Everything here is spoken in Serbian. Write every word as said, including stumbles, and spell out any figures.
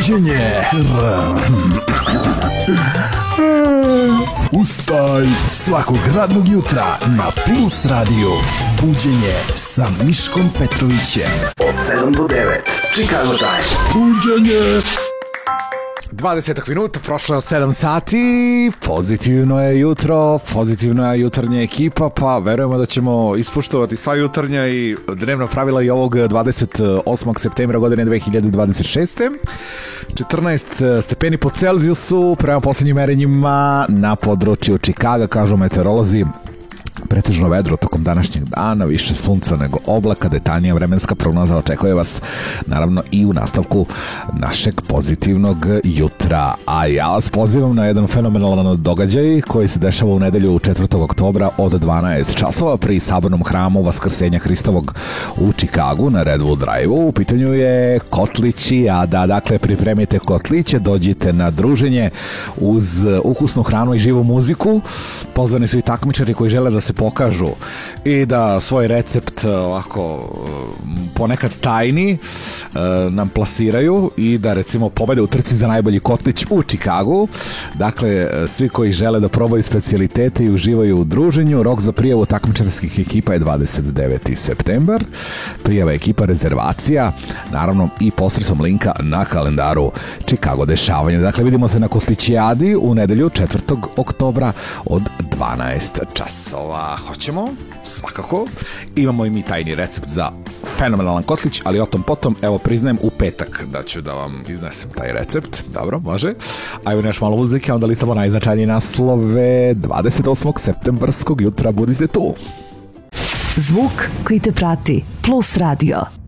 Buđenje. Ustaj svakog radnog jutra na Plus Radio. Buđenje sa Miškom Petrovićem od sedam do devet. Chicago Time. Buđenje. dvadeset minuta, prošlo je od sedam sati, pozitivno je jutro, pozitivna je jutarnja ekipa, pa verujemo da ćemo ispuštovati sva jutarnja i dnevna pravila i ovog dvadeset osmog septembra godine dve hiljade dvadeset šeste. četrnaest stepeni po Celzijusu, prema posljednjim merenjima na području Chicaga, kažu meteorolozi. Pretežno vedro tokom današnjeg dana, više sunca nego oblaka, detaljnija vremenska prognoza očekuje vas naravno i u nastavku našeg pozitivnog jutra. A ja vas pozivam na jedan fenomenalan događaj koji se dešava u nedelju četvrtog oktobra od dvanaest časova pri Sabornom hramu Vaskrsenja Hristovog u Chicagu na Redwood Drive-u. U pitanju je kotlići, a da dakle pripremite kotliće, dođite na druženje uz ukusnu hranu i živu muziku. Pozvani su i takmičari koji žele da se pokažu i da svoj recept ovako ponekad tajni nam plasiraju i da recimo pobede u trci za najbolji kotlić u Chicagu. Dakle, svi koji žele da probaju specijalitete i uživaju u druženju, rok za prijavu takmičarskih ekipa je dvadeset deveti septembar. Prijava ekipa, rezervacija, naravno i posredstvom linka na kalendaru Chicago dešavanja. Dakle, vidimo se na kotlićijadi u nedelju četvrtog oktobra od dvanaest časova. Hoćemo? Svakako. Imamo i mi tajni recept za fenomenalan kotlić, ali o tom potom, evo priznajem u petak da ću da vam iznesem taj recept. Dobro, može. A evo još malo muzike, onda listamo najznačajnije naslove dvadeset osmog septembarskog jutra. Budite tu. Zvuk koji te prati. Plus Radio.